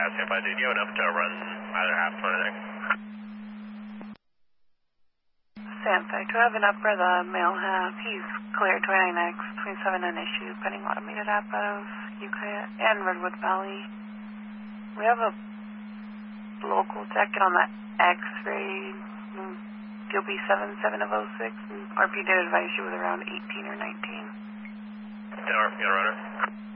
stand by. Do you have enough to run either half or anything? Sandfag, do I have enough for the male half? He's clear, 29X, 27 unissued, pending automated app out of Ukiah and Redwood Valley. We have a local check-in on the X-ray, DOB 77 of 06, and RP did advise you with around 18 or 19. Yeah, runner.